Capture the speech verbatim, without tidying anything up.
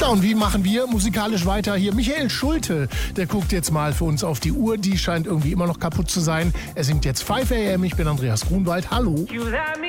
So, und wie machen wir musikalisch weiter? Hier Michael Schulte, der guckt jetzt mal für uns auf die Uhr. Die scheint irgendwie immer noch kaputt zu sein. Er singt jetzt five a m. Ich bin Andreas Grunwald. Hallo.